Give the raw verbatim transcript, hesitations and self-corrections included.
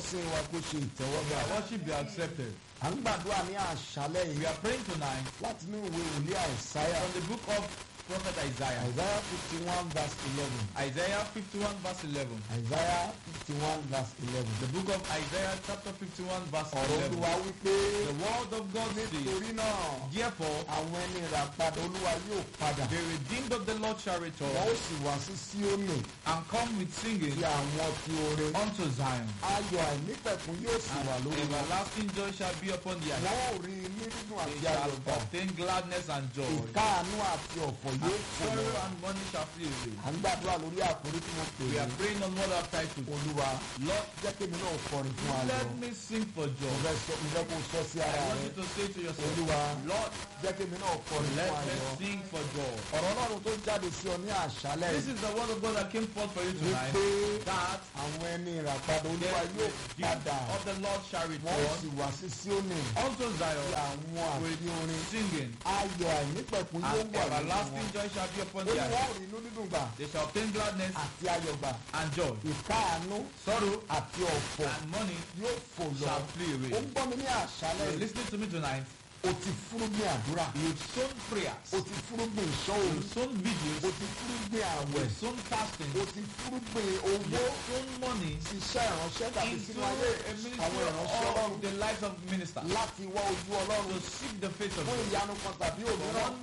ìjọsìn wa kó ṣe ìtẹ́wọ́gbà. Our worship be accepted. à ń gbàdúrà ní àṣálẹ́ We yìí are praying tonight láti inú ìwé wòlíì àìsáyà from the book of Prophet Isaiah. àìsáyà fifty one verse eleven. Isaiah fifty-one verse eleven. àìsáyà fifty one verse eleven. The book of Isaiah chapter fifty-one verse ọ̀rọ̀ eleven. olúwa wípé The word of God says, nítorí náà therefore, àwọn ẹni ìràpadà olúwa yóò padà. the redeemed of the Lord shall wọ́n ó return sì wá sí Síónì and come with singing ti àwọn ti oore. unto Zion. ayọ̀ àìnípẹ̀kun yóò sì wà And lórí wọn. everlasting joy shall be upon the wọ́n earth. ò rí ní dídùn They àti shall ayọ̀gbà. obtain gladness and joy. ìkáàánú àti ọ̀fọ̀ And yóò fò lọ. sorrow and money shall flee away. à ń gbàdúrà lórí àkórí tí mo pè We are é. praying on what I've titled, olúwa Lord, jẹ́ kémi náà kọrin fún ayọ̀. let me sing for mo joy. fẹ́ sọ mo fẹ́ kó sọ sí I ara want rẹ. you to say to yourself, olúwa Lord, jẹ́ kémi náà kọrin let fún me ayọ̀. sing for joy. ọ̀rọ̀ ọlọ́run tó jáde sí ọ ní àṣálẹ́ This is the word of God that came forth for you tonight. wípé That àwọn ẹni ìràpadà the olúwa yóò padà redeemed of the Lord shall wọ́n ó sì return wá sí Síónì unto tí Zion àwọn àti with orin. singing, ayọ̀ àìnípẹ̀kun yóò and wà lórí everlasting wọn. joy shall be upon ó the ní earth. wọ́n ò rí inú dídùn gbà They shall obtain gladness àti ayọ̀ gbà. and joy. ìkáàánú Sorrow àti ọ̀fọ̀ and money yóò fò lọ. shall flee ó away. ń gbọ́ mi ní àṣálẹ́ You're yìí. listening to me tonight. o ti fúrúgbìn àdúrà. You've sown prayers. o ti fúrúgbìn ìṣọ́ òru. You've sown o videos. ti fúrúgbìn àwẹ̀. You've sown fasting. o ti fúrúgbìn owó. You've sown money ṣiṣẹ́ ìránṣẹ́ tàbí into sínú ayé a àwọn ministry ìránṣẹ́ of ọlọ́run the lives of ministers. láti wá ojú To ọlọ́run seek the face of fún God. ìyanu kan tàbí òmíràn.